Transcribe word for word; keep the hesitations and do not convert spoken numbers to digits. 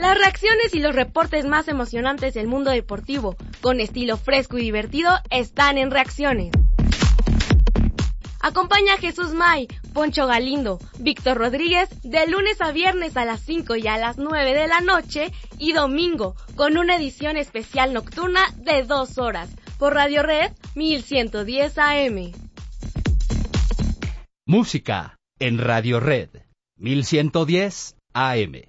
Las reacciones y los reportes más emocionantes del mundo deportivo, con estilo fresco y divertido, están en Reacciones. Acompaña a Jesús May, Poncho Galindo, Víctor Rodríguez de lunes a viernes a las cinco y a las nueve de la noche y domingo con una edición especial nocturna de dos horas por Radio Red mil ciento diez A M. Música en Radio Red mil ciento diez A M.